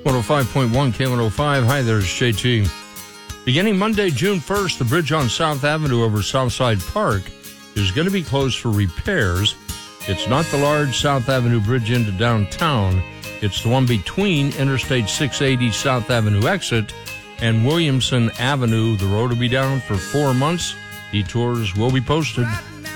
105.1 K105. Hi, there's JT. Beginning Monday, June 1st, the bridge on South Avenue over Southside Park is going to be closed for repairs. It's not the large South Avenue bridge into downtown. It's the one between Interstate 680 South Avenue exit and Williamson Avenue. The road will be down for 4 months. Detours will be posted.